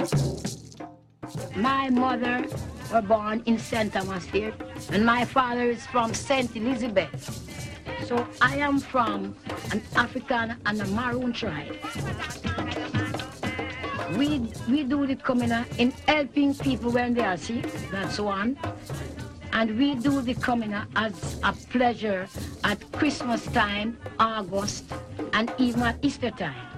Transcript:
My mother was born in St. Thomas here, and my father is from St. Elizabeth. So I am from an African and a Maroon tribe. We do the communal in helping people when they are sick, that's one. And we do the communal as a pleasure at Christmas time, August, and even at Easter time.